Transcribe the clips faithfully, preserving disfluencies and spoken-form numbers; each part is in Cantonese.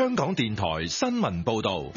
香港電台新聞報道。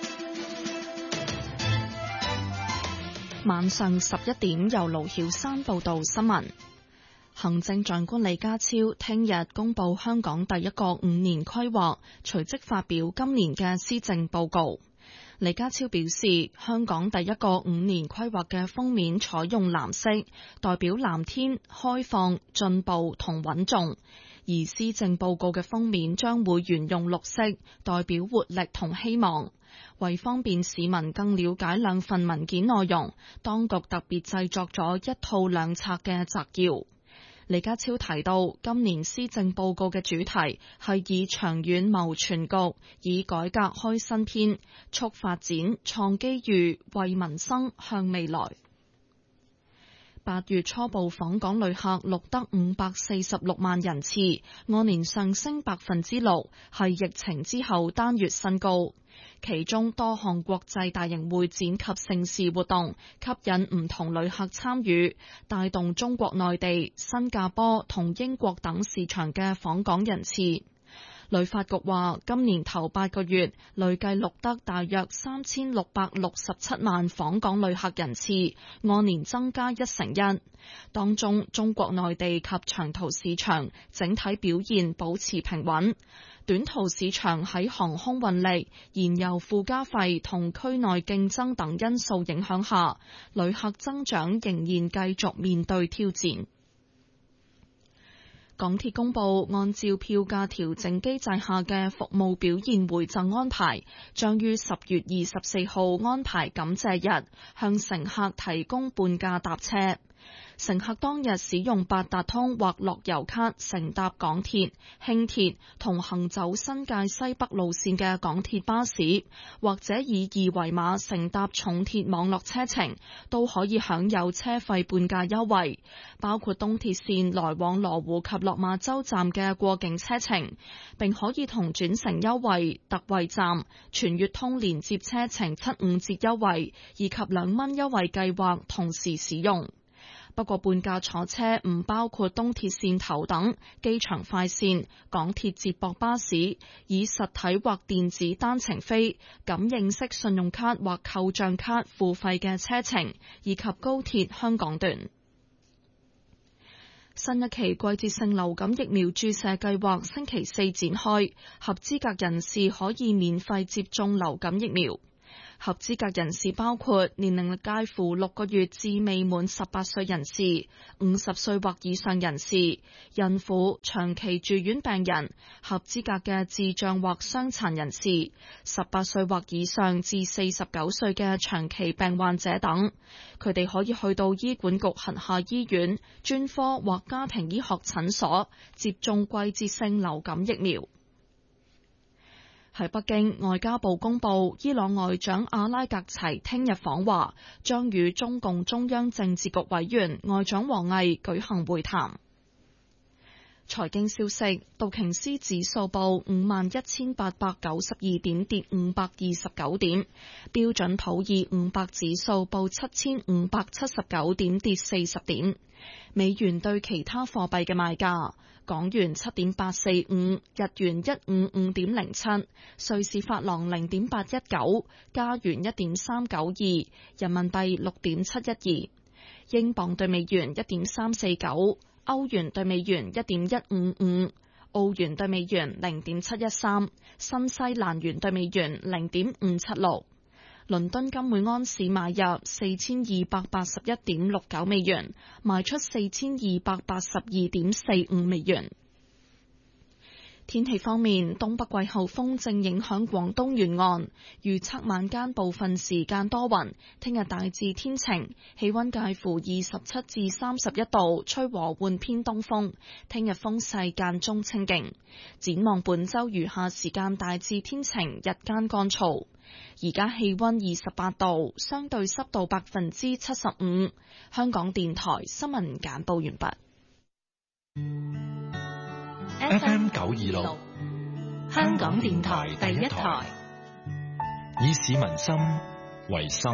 晚上十一點，由盧曉山報道新聞。行政長官李家超聽日公布香港第一個五年規劃，隨即發表今年嘅施政報告。李家超表示，香港第一個五年規劃嘅封面採用藍色，代表藍天、開放、進步同穩重；而施政報告嘅封面將會沿用綠色，代表活力同希望。為方便市民更了解兩份文件內容，當局特別製作咗一套兩冊嘅摘要。李家超提到，今年施政報告嘅主題係以長遠謀全局，以改革開新篇，促發展、創機遇，為民生向未來。八月初步訪港旅客錄得五百四十六萬人次，按年上升百分之六，係疫情之後單月新高。其中多項國際大型會展及盛事活動吸引唔同旅客參與，帶動中國內地、新加坡同英國等市場嘅訪港人次。旅發局話，今年頭八個月累計錄得大約三千六百六十七萬訪港旅客人次，按年增加一成一。當中，中國內地及長途市場整體表現保持平穩，短途市場喺航空運力、燃油附加費同區內競爭等因素影響下，旅客增長仍然繼續面對挑戰。港鐵公布，按照票價調整機制下嘅服務表現回贈安排，將於十月二十四號安排感謝日，向乘客提供半價搭車。乘客當日使用八達通或樂悠卡乘搭港鐵、輕鐵同行走新界西北路線嘅港鐵巴士，或者以二維碼乘搭重鐵網絡車程，都可以享有車費半價優惠，包括東鐵線來往羅湖及落馬洲站嘅過境車程，並可以同轉乘優惠、特惠站、全月通連接車程七五折優惠以及兩蚊優惠計劃同時使用。不過半價坐車唔包括東鐵線頭等、機場快線、港鐵接駁巴士、以實體或電子單程飛、感應式信用卡或扣賬卡付費嘅車程，以及高鐵香港段。新一期季節性流感疫苗注射計劃星期四展開，合資格人士可以免費接種流感疫苗。合資格人士包括年齡介乎六個月至未滿十八歲人士、五十歲或以上人士、孕婦、長期住院病人、合資格嘅智障或傷殘人士、十八歲或以上至四十九歲嘅長期病患者等。佢哋可以去到醫管局轄下醫院、專科或家庭醫學診所接種季節性流感疫苗。喺北京，外交部公布，伊朗外長阿拉格齊聽日訪華，將與中共中央政治局委員外長王毅舉行會談。財經消息，道瓊斯指數報五萬一千八百九十二點，跌五百二十九點；標準普爾五百指數報七千五百七十九點，跌四十點。美元對其他貨幣嘅賣價：港元七點八四五，日元一五五點零七，瑞士法郎零點八一九，加元一點三九二，人民幣六點七一二，英鎊對美元一點三四九，歐元對美元一點一五五，澳元對美元零點七一三，新西蘭元對美元零點五七六。倫敦金每安士買入四千二百八十一點六九美元，賣出四千二百八十二點四五美元。天氣方面，東北季候風正影響廣東沿岸，預測晚間部分時間多雲，聽日大致天晴，氣溫介乎二十七至三十一度，吹和緩偏東風，聽日風勢間中清勁。展望本周餘下時間大致天晴，日間乾燥。而家氣溫二十八度，相對濕度百分之七十五。香港電台新聞簡報完畢。 F M 九二六， 香港電台第一台， 以市民心為心，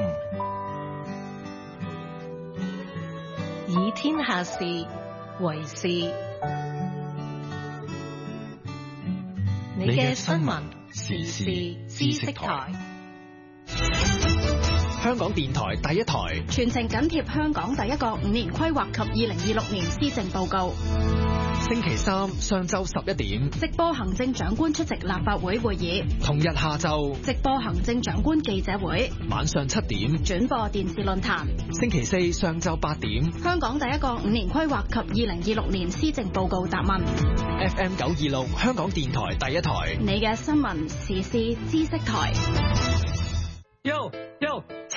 以天下事為事。你嘅新聞時事知識台。 香港電台第一台， 全程緊貼香港第一個五年規劃及二零二六年施政報告。 星期三上晝十一點， 直播行政長官出席立法會會議； 同日下晝， 直播行政長官記者會； 晚上七點， 轉播電視論壇。 星期四上晝八點， 香港第一個五年規劃及二零二六年施政報告答問。 F M 九二六香港電台第一台， 你嘅新聞時事知識台。 Yo yo